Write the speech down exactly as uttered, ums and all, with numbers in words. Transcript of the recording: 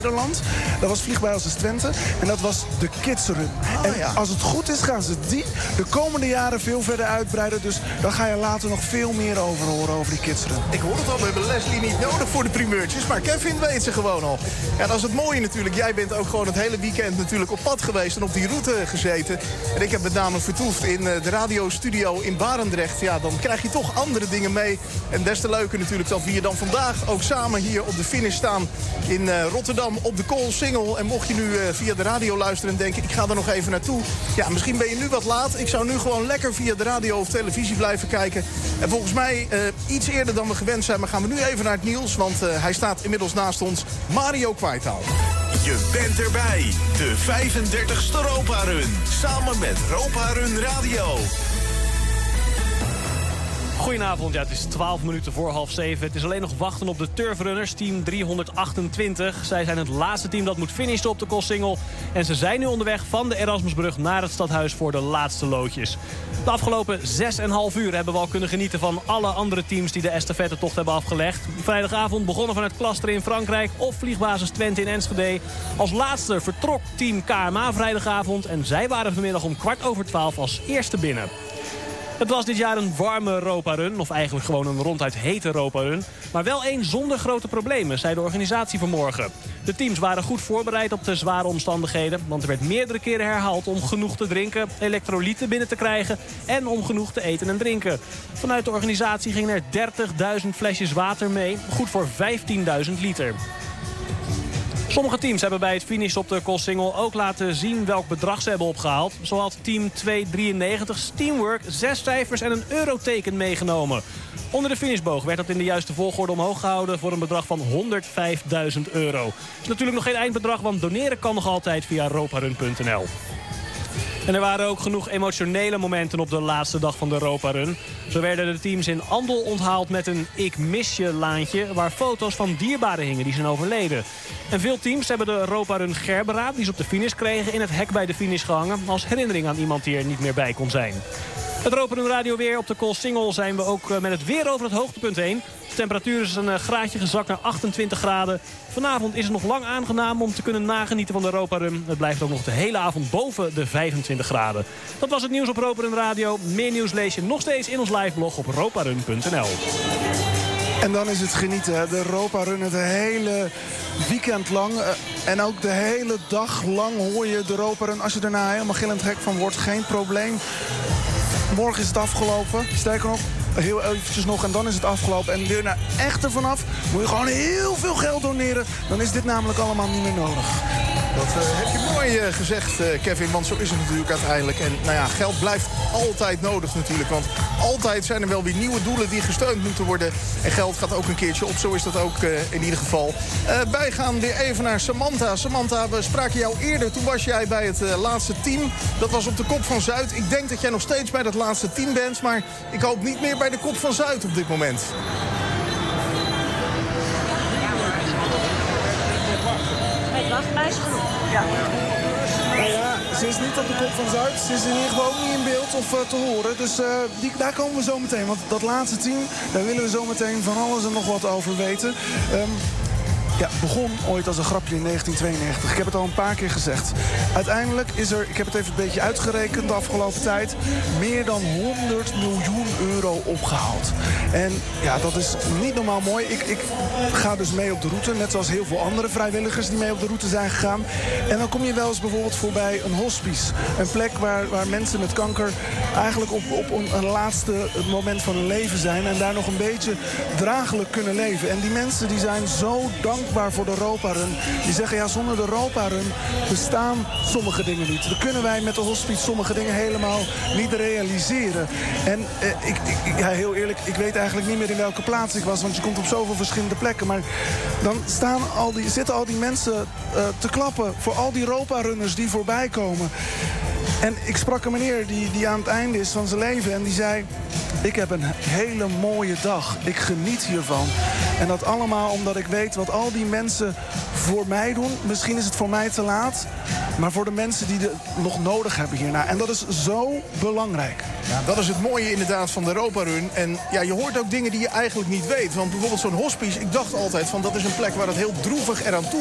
Nederland. Dat was Vliegbasis Twente. En dat was de Kids Run. Oh, en ja. als het goed is, gaan ze die de komende jaren veel verder uitbreiden. Dus daar ga je later nog veel meer over horen, over die Kids Run. Ik hoor het al, we hebben Leslie niet nodig voor de primeurtjes. Maar Kevin weet ze gewoon al. Ja, dat is het mooie natuurlijk. Jij bent ook gewoon het hele weekend natuurlijk op pad geweest en op die route gezeten. En ik heb met name vertoefd in de radiostudio in Barendrecht. Ja, dan krijg je toch andere dingen mee. En des te leuker natuurlijk dat we hier dan vandaag ook samen hier op de finish staan in uh, Rotterdam op de Koolsingel. En mocht je nu uh, via de radio luisteren en denken, ik ga er nog even naartoe. Ja, misschien ben je nu wat laat. Ik zou nu gewoon lekker via de radio of televisie blijven kijken. En volgens mij uh, iets eerder dan we gewend zijn. Maar gaan we nu even naar het nieuws, want uh, hij staat inmiddels naast ons. Mario Kwaitaal. Je bent erbij. De vijfendertigste Europa Run. Samen met Europa Run Radio. Goedenavond, ja, het is twaalf minuten voor half zeven. Het is alleen nog wachten op de Turfrunners, team driehonderdachtentwintig. Zij zijn het laatste team dat moet finishen op de Koolsingel. En ze zijn nu onderweg van de Erasmusbrug naar het stadhuis voor de laatste loodjes. De afgelopen zes en een half uur hebben we al kunnen genieten van alle andere teams die de estafettetocht hebben afgelegd. Vrijdagavond begonnen vanuit Klasteren in Frankrijk of Vliegbasis Twente in Enschede. Als laatste vertrok team K M A vrijdagavond en zij waren vanmiddag om kwart over twaalf als eerste binnen. Het was dit jaar een warme Europa-run, of eigenlijk gewoon een ronduit hete Europa-run. Maar wel één zonder grote problemen, zei de organisatie vanmorgen. De teams waren goed voorbereid op de zware omstandigheden, want er werd meerdere keren herhaald om genoeg te drinken, elektrolyten binnen te krijgen en om genoeg te eten en drinken. Vanuit de organisatie gingen er dertigduizend flesjes water mee, goed voor vijftienduizend liter. Sommige teams hebben bij het finish op de Koolsingel ook laten zien welk bedrag ze hebben opgehaald. Zo had team tweehonderddrieënnegentig Steamwork zes cijfers en een euroteken meegenomen. Onder de finishboog werd dat in de juiste volgorde omhoog gehouden voor een bedrag van honderdvijfduizend euro. Het is natuurlijk nog geen eindbedrag, want doneren kan nog altijd via roparun punt n l. En er waren ook genoeg emotionele momenten op de laatste dag van de Europa-run. Zo werden de teams in Andel onthaald met een Ik mis je laantje, waar foto's van dierbaren hingen die zijn overleden. En veel teams hebben de Europa-run Gerbera, die ze op de finish kregen, in het hek bij de finish gehangen als herinnering aan iemand die er niet meer bij kon zijn. Het Europa-run Radio weer op de Koolsingel zijn we ook met het weer over het hoogtepunt heen. De temperatuur is een graadje gezakt naar achtentwintig graden. Vanavond is het nog lang aangenaam om te kunnen nagenieten van de Europa-run. Het blijft ook nog de hele avond boven de vijfentwintig graden. Dat was het nieuws op Europa-run Radio. Meer nieuws lees je nog steeds in ons liveblog op roparun punt n l. En dan is het genieten. De Europa-run het hele weekend lang. En ook de hele dag lang hoor je de Europa-run. Als je daarna helemaal gillend gek van wordt, geen probleem. Morgen is het afgelopen. Sterker nog, heel eventjes nog en dan is het afgelopen. En weer naar echt ervan af moet je gewoon heel veel geld doneren. Dan is dit namelijk allemaal niet meer nodig. Dat uh, heb je mooi uh, gezegd, uh, Kevin, want zo is het natuurlijk uiteindelijk. En nou ja, geld blijft altijd nodig natuurlijk. Want altijd zijn er wel weer nieuwe doelen die gesteund moeten worden. En geld gaat ook een keertje op, zo is dat ook uh, in ieder geval. Uh, wij gaan weer even naar Samantha. Samantha, we spraken jou eerder. Toen was jij bij het uh, laatste team. Dat was op de Kop van Zuid. Ik denk dat jij nog steeds bij dat laatste team bent. Maar ik hoop niet meer bij de Kop van Zuid op dit moment. Ja. Nou ja, ze is niet op de Kop van Zuid. Ze is in ieder geval ook niet in beeld of uh, te horen. Dus uh, die, daar komen we zo meteen. Want dat laatste team, daar willen we zo meteen van alles en nog wat over weten. Um, Ja, begon ooit als een grapje in negentien tweeënnegentig. Ik heb het al een paar keer gezegd. Uiteindelijk is er, ik heb het even een beetje uitgerekend de afgelopen tijd, meer dan honderd miljoen euro opgehaald. En ja, dat is niet normaal mooi. Ik, ik ga dus mee op de route, net zoals heel veel andere vrijwilligers die mee op de route zijn gegaan. En dan kom je wel eens bijvoorbeeld voorbij een hospice. Een plek waar, waar mensen met kanker eigenlijk op, op een, een laatste moment van hun leven zijn en daar nog een beetje draaglijk kunnen leven. En die mensen die zijn zo dankbaar voor de Europa-run. Die zeggen, ja, zonder de Europa-run bestaan sommige dingen niet. Dan kunnen wij met de hospice sommige dingen helemaal niet realiseren. En eh, ik, ik, ja, heel eerlijk, ik weet eigenlijk niet meer in welke plaats ik was, want je komt op zoveel verschillende plekken. Maar dan staan al die, zitten al die mensen uh, te klappen voor al die Europa-runners die voorbij komen. En ik sprak een meneer die, die aan het einde is van zijn leven en die zei, ik heb een hele mooie dag. Ik geniet hiervan. En dat allemaal omdat ik weet wat al die mensen voor mij doen. Misschien is het voor mij te laat, maar voor de mensen die het nog nodig hebben hierna. En dat is zo belangrijk. Ja, dat is het mooie inderdaad van de Europa-run. En ja, je hoort ook dingen die je eigenlijk niet weet. Want bijvoorbeeld zo'n hospice, ik dacht altijd van dat is een plek waar het heel droevig eraan toe